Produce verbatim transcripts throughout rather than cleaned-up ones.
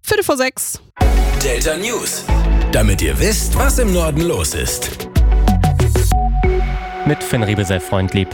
Viertel vor sechs. Delta News. Damit ihr wisst, was im Norden los ist. Mit Finn Riebesell-Freundlieb.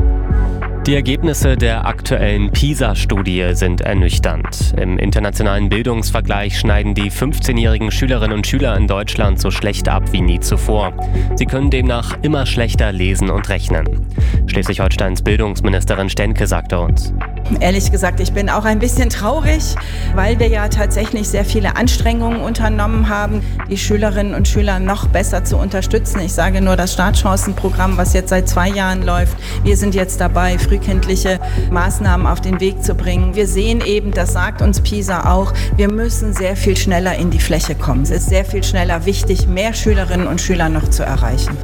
Die Ergebnisse der aktuellen PISA-Studie sind ernüchternd. Im internationalen Bildungsvergleich schneiden die fünfzehnjährigen Schülerinnen und Schüler in Deutschland so schlecht ab wie nie zuvor. Sie können demnach immer schlechter lesen und rechnen. Schleswig-Holsteins Bildungsministerin Stänke sagte uns: Ehrlich gesagt, ich bin auch ein bisschen traurig, weil wir ja tatsächlich sehr viele Anstrengungen unternommen haben, die Schülerinnen und Schüler noch besser zu unterstützen. Ich sage nur das Startchancenprogramm, was jetzt seit zwei Jahren läuft. Wir sind jetzt dabei, frühkindliche Maßnahmen auf den Weg zu bringen. Wir sehen eben, das sagt uns PISA auch, wir müssen sehr viel schneller in die Fläche kommen. Es ist sehr viel schneller wichtig, mehr Schülerinnen und Schüler noch zu erreichen.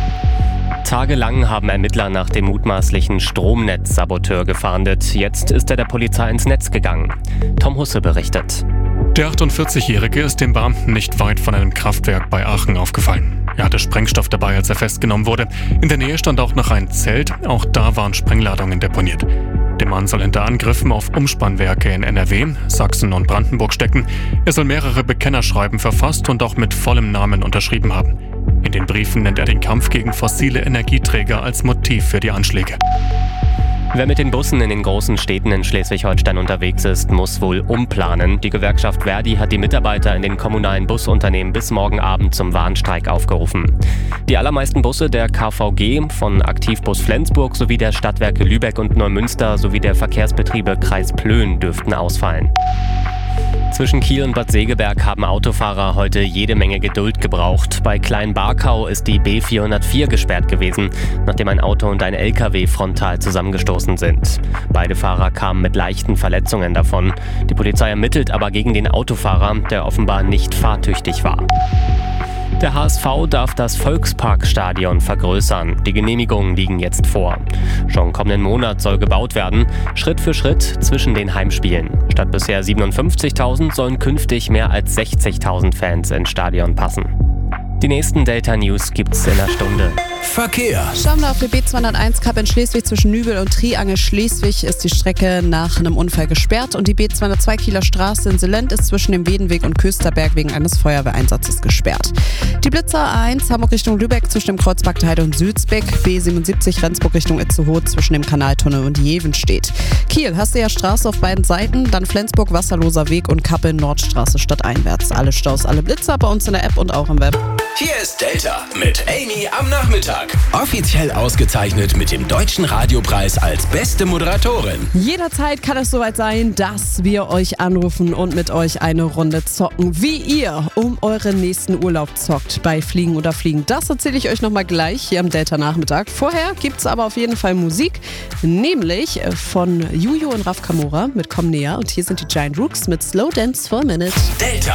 Tagelang haben Ermittler nach dem mutmaßlichen Stromnetzsaboteur gefahndet. Jetzt ist er der Polizei ins Netz gegangen. Tom Husse berichtet. Der achtundvierzigjährige ist dem Beamten nicht weit von einem Kraftwerk bei Aachen aufgefallen. Er hatte Sprengstoff dabei, als er festgenommen wurde. In der Nähe stand auch noch ein Zelt. Auch da waren Sprengladungen deponiert. Der Mann soll hinter Angriffen auf Umspannwerke in N R W, Sachsen und Brandenburg stecken. Er soll mehrere Bekennerschreiben verfasst und auch mit vollem Namen unterschrieben haben. In den Briefen nennt er den Kampf gegen fossile Energieträger als Motiv für die Anschläge. Wer mit den Bussen in den großen Städten in Schleswig-Holstein unterwegs ist, muss wohl umplanen. Die Gewerkschaft Verdi hat die Mitarbeiter in den kommunalen Busunternehmen bis morgen Abend zum Warnstreik aufgerufen. Die allermeisten Busse der K V G von Aktivbus Flensburg sowie der Stadtwerke Lübeck und Neumünster sowie der Verkehrsbetriebe Kreis Plön dürften ausfallen. Zwischen Kiel und Bad Segeberg haben Autofahrer heute jede Menge Geduld gebraucht. Bei Kleinbarkau ist die B vierhundertvier gesperrt gewesen, nachdem ein Auto und ein L K W frontal zusammengestoßen sind. Beide Fahrer kamen mit leichten Verletzungen davon. Die Polizei ermittelt aber gegen den Autofahrer, der offenbar nicht fahrtüchtig war. Der H S V darf das Volksparkstadion vergrößern. Die Genehmigungen liegen jetzt vor. Schon kommenden Monat soll gebaut werden, Schritt für Schritt zwischen den Heimspielen. Statt bisher siebenundfünfzigtausend sollen künftig mehr als sechzigtausend Fans ins Stadion passen. Die nächsten Delta News gibt's in einer Stunde. Verkehr. Schauen wir auf die B zweihunderteins Cup in Schleswig zwischen Nübel und Triangel Schleswig ist die Strecke nach einem Unfall gesperrt und die B zweihundertzwei Kieler Straße in Selent ist zwischen dem Wedenweg und Kösterberg wegen eines Feuerwehreinsatzes gesperrt. Die Blitzer A eins Hamburg Richtung Lübeck zwischen dem Kreuz Bagdheide und Südsbeck, B siebenundsiebzig Rendsburg Richtung Itzehoe zwischen dem Kanaltunnel und Jevenstedt. Kiel Hasseer Straße auf beiden Seiten, dann Flensburg Wasserloser Weg und Kappel Nordstraße stadteinwärts. Alle Staus, alle Blitzer bei uns in der App und auch im Web. Hier ist Delta mit Amy am Nachmittag. Offiziell ausgezeichnet mit dem Deutschen Radiopreis als beste Moderatorin. Jederzeit kann es soweit sein, dass wir euch anrufen und mit euch eine Runde zocken. Wie ihr um euren nächsten Urlaub zockt bei Fliegen oder Fliegen. Das erzähle ich euch nochmal gleich hier am Delta-Nachmittag. Vorher gibt es aber auf jeden Fall Musik, nämlich von Juju und Raf Kamora mit Komm näher. Und hier sind die Giant Rooks mit Slow Dance for a Minute. Delta.